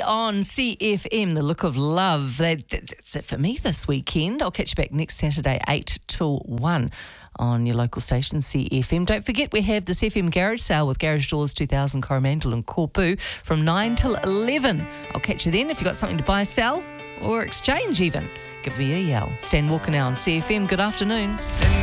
on CFM, The Look of Love. That's it for me this weekend. I'll catch you back next Saturday, 8 till 1 on your local station, CFM. Don't forget, we have this FM Garage Sale with Garage Doors 2000 Coromandel and Korpu from 9 till 11. I'll catch you then. If you've got something to buy, sell, or exchange even, give me a yell. Stan Walker now on CFM. Good afternoon.